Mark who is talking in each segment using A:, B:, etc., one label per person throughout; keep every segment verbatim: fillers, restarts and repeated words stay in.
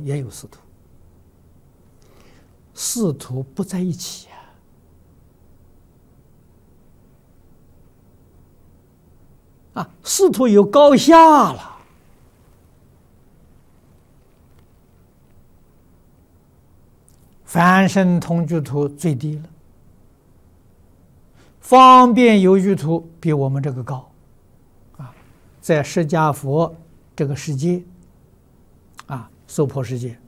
A: 也有四土，四土不在一起啊！啊，四土有高下了。凡圣同居土最低了，方便有居土比我们这个高，啊，在释迦佛这个世界，啊，娑婆世界，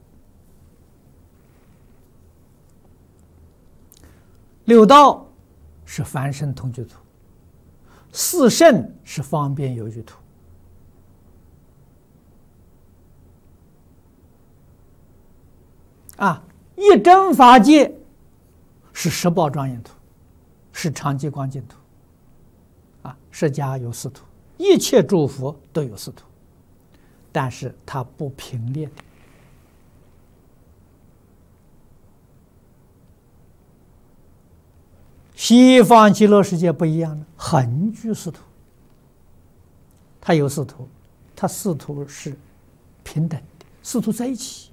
A: 六道是凡圣同居土，四圣是方便有居土。啊，一真法界是十宝庄严土，是常寂光净土。啊，释迦有四土，一切诸佛都有四土，但是它不平列。西方极乐世界不一样了，恒居四土，它有四土，它四土是平等的，四土在一起。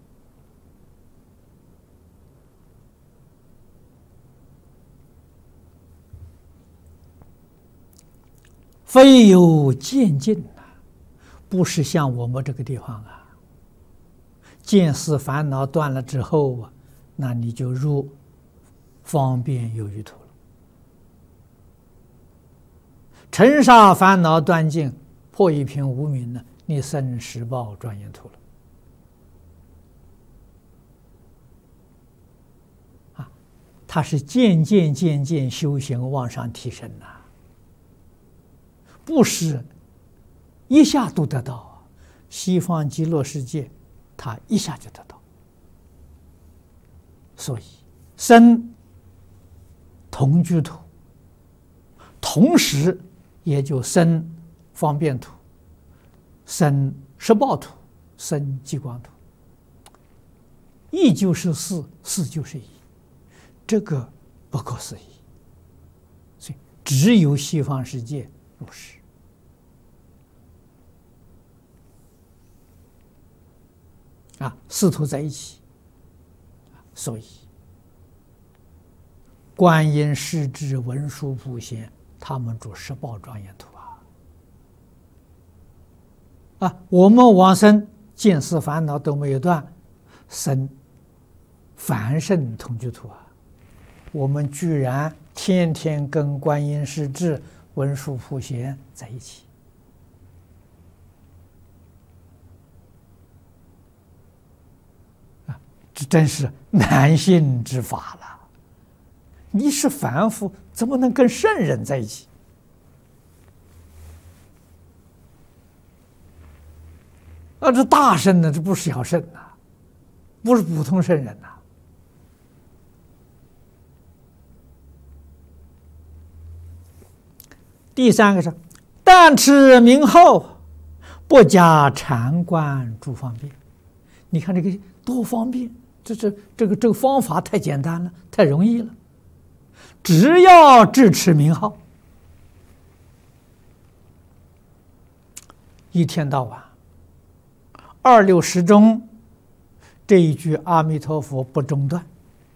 A: 非有渐进呐，不是像我们这个地方啊，见思烦恼断了之后啊，那你就入方便有余土了。尘沙烦恼断尽，破一品无明呢，你生十报庄严土了。啊，它是渐渐渐渐修行往上提升呐、啊。不是一下都得到，西方极乐世界，他一下就得到。所以生同居土，同时也就生方便土，生十报土，生极光土。一就是四，四就是一，这个不可思议。所以只有西方世界如是。啊，四土在一起，所以观音、势至、文殊、普贤，他们住十报庄严土啊。啊，我们往生见思烦恼都没有断，生凡圣同居土啊，我们居然天天跟观音、势至、文殊、普贤在一起。这真是难信之法了！你是凡夫，怎么能跟圣人在一起？啊，这大圣呢，这不是小圣呐，不是普通圣人呐。第三个是，但持名号，不加禅观诸方便。你看这个多方便！这这这个这个方法太简单了，太容易了。只要智持名号，一天到晚，二六时中，这一句阿弥陀佛不中断。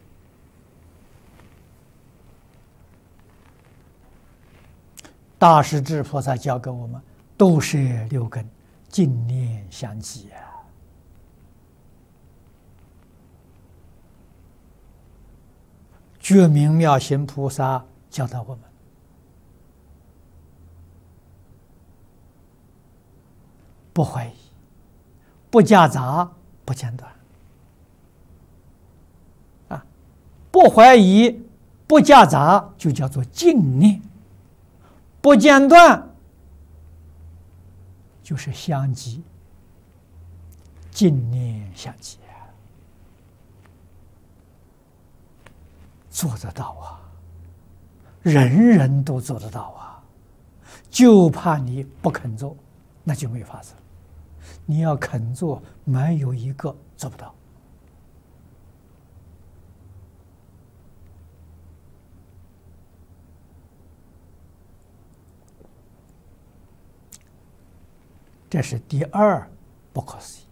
A: 大势至菩萨教给我们，都摄六根，净念相继啊。觉明妙行菩萨教导我们，不怀疑，不夹杂，不间断。啊，不怀疑，不夹杂，就叫做净念；不间断，就是相继，净念相继。做得到啊，人人都做得到啊，就怕你不肯做，那就没法子。你要肯做，没有一个做不到。这是第二不可思议。